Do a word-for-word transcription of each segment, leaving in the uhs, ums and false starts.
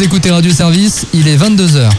écoutez Radio Service, il est vingt-deux heures.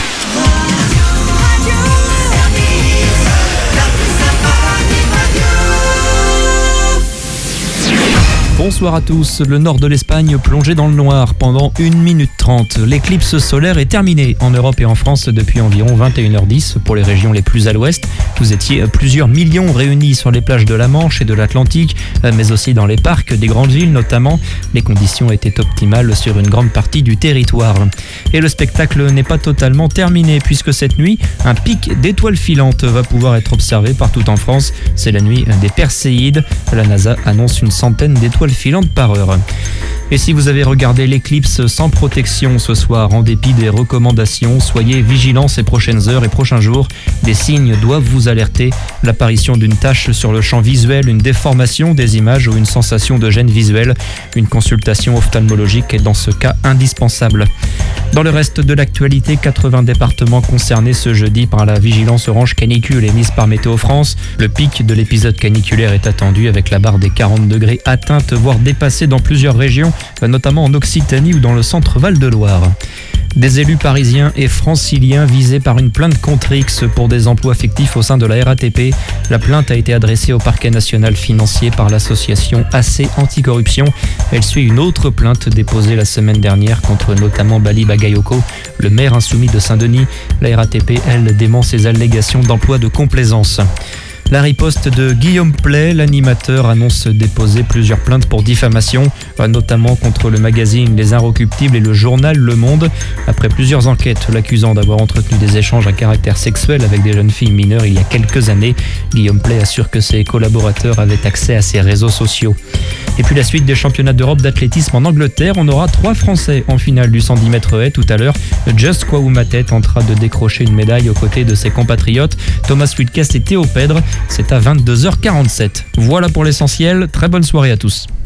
Bonsoir à tous. Le nord de l'Espagne plongé dans le noir pendant une minute trente. L'éclipse solaire est terminée en Europe et en France depuis environ vingt et une heures dix pour les régions les plus à l'ouest. Vous étiez plusieurs millions réunis sur les plages de la Manche et de l'Atlantique, mais aussi dans les parcs des grandes villes notamment. Les conditions étaient optimales sur une grande partie du territoire. Et le spectacle n'est pas totalement terminé puisque cette nuit, un pic d'étoiles filantes va pouvoir être observé partout en France. C'est la nuit des Perséides. La NASA annonce une centaine d'étoiles filantes par heure. Et si vous avez regardé l'éclipse sans protection ce soir, en dépit des recommandations, soyez vigilants ces prochaines heures et prochains jours. Des signes doivent vous alerter. L'apparition d'une tache sur le champ visuel, une déformation des images ou une sensation de gêne visuelle. Une consultation ophtalmologique est dans ce cas indispensable. Dans le reste de l'actualité, quatre-vingts départements concernés ce jeudi par la vigilance orange canicule émise par Météo France. Le pic de l'épisode caniculaire est attendu avec la barre des quarante degrés atteinte, voire dépassée dans plusieurs régions, notamment en Occitanie ou dans le centre Val-de-Loire. Des élus parisiens et franciliens visés par une plainte contre X pour des emplois fictifs au sein de la R A T P. La plainte a été adressée au parquet national financier par l'association A C Anticorruption. Elle suit une autre plainte déposée la semaine dernière contre notamment Bali Bagayoko, le maire insoumis de Saint-Denis. La R A T P, elle, dément ces allégations d'emploi de complaisance. La riposte de Guillaume Play, l'animateur, annonce déposer plusieurs plaintes pour diffamation, notamment contre le magazine Les Inrecuptibles et le journal Le Monde. Après plusieurs enquêtes l'accusant d'avoir entretenu des échanges à caractère sexuel avec des jeunes filles mineures il y a quelques années, Guillaume Play assure que ses collaborateurs avaient accès à ses réseaux sociaux. Et puis la suite des championnats d'Europe d'athlétisme en Angleterre, on aura trois Français en finale du cent dix mètres haies tout à l'heure. Just Kouamouo tentera de décrocher une médaille aux côtés de ses compatriotes Thomas Luitgest et Théo Pèdre. C'est à vingt-deux heures quarante-sept. Voilà pour l'essentiel. Très bonne soirée à tous.